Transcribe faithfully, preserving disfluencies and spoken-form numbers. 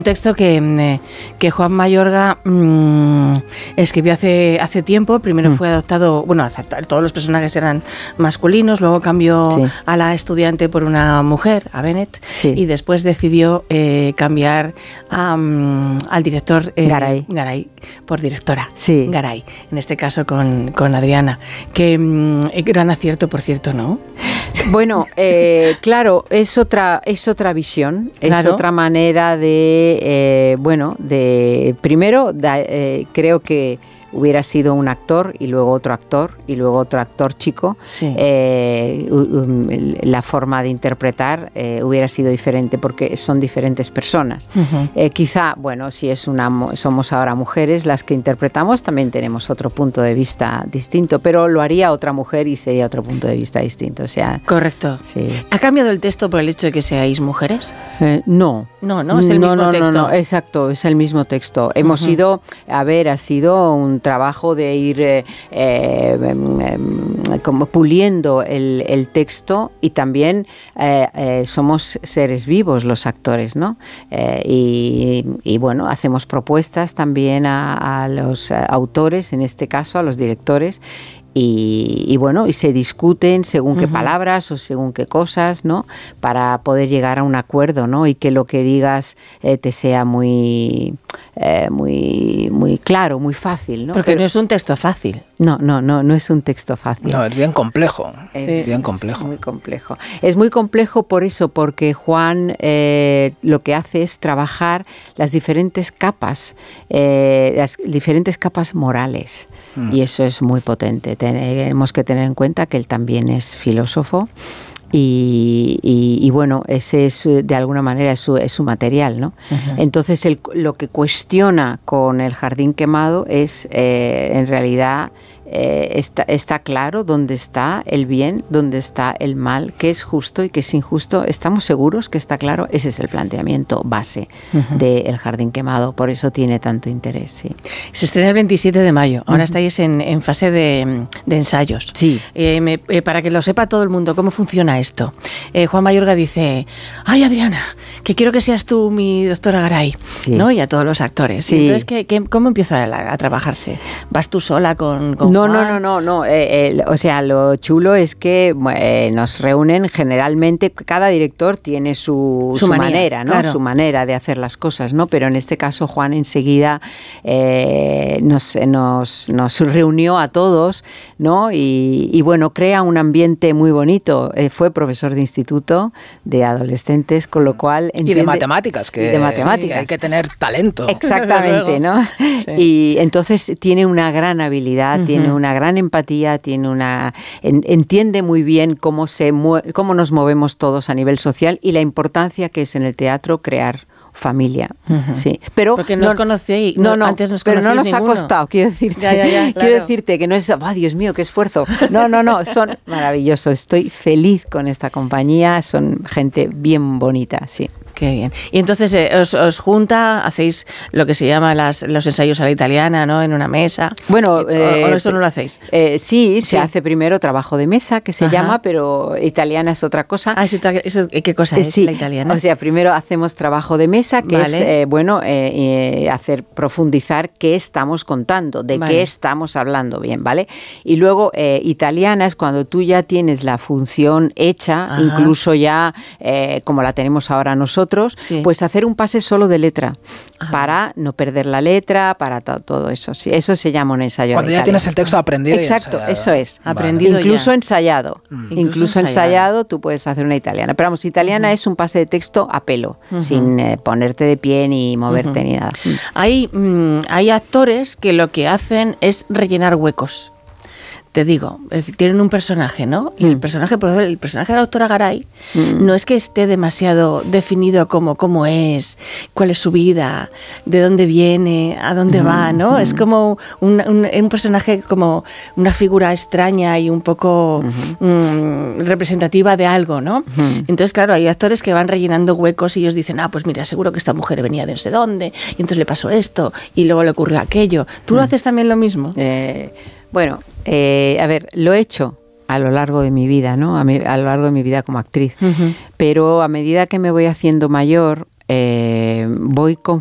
Un texto que, eh, que Juan Mayorga mmm, escribió hace, hace tiempo. Primero mm. fue adoptado, bueno, todos los personajes eran masculinos, luego cambió sí. a la estudiante por una mujer, a Bennett, sí. y después decidió eh, cambiar um, al director eh, Garay. Garay por directora, sí. Garay, en este caso con, con Adriana, que um, gran acierto, por cierto, ¿no? Bueno, eh, claro, es otra, es otra visión, claro. es otra manera de, eh, bueno, de, primero, da, eh, creo que hubiera sido un actor y luego otro actor y luego otro actor chico, sí. eh, la forma de interpretar eh, hubiera sido diferente porque son diferentes personas. Uh-huh. Eh, quizá, bueno, si es una, somos ahora mujeres las que interpretamos, también tenemos otro punto de vista distinto, pero lo haría otra mujer y sería otro punto de vista distinto. O sea, correcto. Sí. ¿Ha cambiado el texto por el hecho de que seáis mujeres? Eh, no. No, no, es el no, mismo no, texto. No, no, exacto, es el mismo texto. Hemos uh-huh. ido, a ver, ha sido un trabajo de ir eh, eh, eh, como puliendo el, el texto y también eh, eh, somos seres vivos los actores, ¿no? Eh, y, y bueno, hacemos propuestas también a, a los autores, en este caso a los directores. Y, y bueno, y se discuten según qué uh-huh. palabras o según qué cosas, ¿no? Para poder llegar a un acuerdo, ¿no? Y que lo que digas eh, te sea muy, eh, muy, muy claro, muy fácil, ¿no? Porque Pero, no es un texto fácil. No, no, no, no es un texto fácil. No, es bien complejo. Es sí, bien complejo. Es muy complejo. Es muy complejo por eso, porque Juan eh, lo que hace es trabajar las diferentes capas, eh, las diferentes capas morales. Mm. Y eso es muy potente. Tenemos que tener en cuenta que él también es filósofo. Y, y, y bueno, ese es de alguna manera es su, es su material, ¿no? Uh-huh. Entonces el, lo que cuestiona con El jardín quemado es eh, en realidad eh, está, está claro dónde está el bien, dónde está el mal, qué es justo y qué es injusto. ¿Estamos seguros que está claro? Ese es el planteamiento base uh-huh. de El jardín quemado, por eso tiene tanto interés. Sí. Se estrena el veintisiete de mayo, ahora uh-huh. estáis en, en fase de, de ensayos. Sí. Eh, me, eh, para que lo sepa todo el mundo, ¿cómo funciona esto? Eh, Juan Mayorga dice, ay Adriana, que quiero que seas tú mi doctora Garay, sí. ¿no? Y a todos los actores. Sí. Y entonces, ¿qué, qué, ¿cómo empieza a, a trabajarse? ¿Vas tú sola con, con No, Juan? no, no, no, no. Eh, eh, o sea, lo chulo es que eh, nos reúnen generalmente, cada director tiene su, su, su manía, manera, ¿no? Claro. Su manera de hacer las cosas, ¿no? Pero en este caso Juan enseguida eh, nos, nos, nos reunió a todos, ¿no? Y, y bueno, crea un ambiente muy bonito. Eh, fue profesor de instituto de adolescentes, con lo cual entiende, y de matemáticas, que, de matemáticas. que hay que tener talento. Exactamente, ¿no? Sí. Y entonces tiene una gran habilidad, uh-huh. tiene una gran empatía, tiene una en, entiende muy bien cómo se mue- cómo nos movemos todos a nivel social y la importancia que es en el teatro crear familia, uh-huh. sí, pero porque no, nos conocéis, no, no, antes nos pero no nos ninguno. ha costado, quiero decirte, ya, ya, ya, claro. quiero decirte que no es, oh, Dios mío, qué esfuerzo, no, no, no, son maravillosos, estoy feliz con esta compañía, son gente bien bonita, sí. Qué bien. Y entonces eh, os, os junta, hacéis lo que se llama las, los ensayos a la italiana, ¿no? En una mesa. Bueno, eh, ¿O, o eso no lo hacéis? Eh, sí, sí, se hace primero trabajo de mesa, que se Ajá. llama, pero italiana es otra cosa. Ah, eso, ¿qué cosa es sí, la italiana? O sea, primero hacemos trabajo de mesa, que vale. es, eh, bueno, eh, eh, hacer profundizar qué estamos contando, de vale. qué estamos hablando, bien, ¿vale? Y luego eh, italiana es cuando tú ya tienes la función hecha, Ajá. incluso ya eh, como la tenemos ahora nosotros, Sí. pues hacer un pase solo de letra Ajá. para no perder la letra, para to- todo eso. Sí, eso se llama un ensayo. Cuando ya tienes el texto aprendido. Exacto, y eso es. Vale. Aprendido Incluso ya. ensayado. Mm. Incluso, Incluso ensayado. ensayado tú puedes hacer una italiana. Pero vamos, italiana uh-huh. es un pase de texto a pelo, uh-huh. sin eh, ponerte de pie ni moverte uh-huh. ni nada. Hay, mm, hay actores que lo que hacen es rellenar huecos. Te digo, es decir, tienen un personaje, ¿no? Y mm. el personaje, por ejemplo, el personaje de la doctora Garay mm. no es que esté demasiado definido como cómo es, cuál es su vida, de dónde viene, a dónde mm. va, ¿no? Mm. Es como un, un, un personaje como una figura extraña y un poco mm-hmm. mm, representativa de algo, ¿no? Mm. Entonces, claro, hay actores que van rellenando huecos y ellos dicen, ah, pues mira, seguro que esta mujer venía de no sé dónde y entonces le pasó esto y luego le ocurrió aquello. ¿Tú mm. lo haces también lo mismo? Eh... Bueno, eh, a ver, lo he hecho a lo largo de mi vida, ¿no? A, mi, a lo largo de mi vida como actriz. Uh-huh. Pero a medida que me voy haciendo mayor, eh, voy con